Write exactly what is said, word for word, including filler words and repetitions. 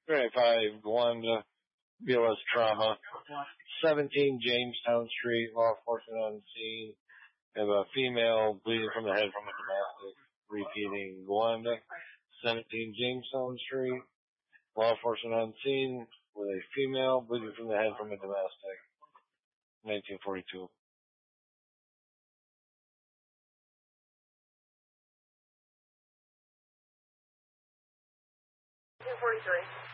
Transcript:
thirty-five, Wanda, B L S trauma. seventeen Jamestown Street, law enforcement on scene. Have a female bleeding from the head from a domestic. Repeating, Wanda. seventeen Jamestown Street, law enforcement on scene with a female bleeding from the head from a domestic. nineteen forty-two. nineteen forty-three.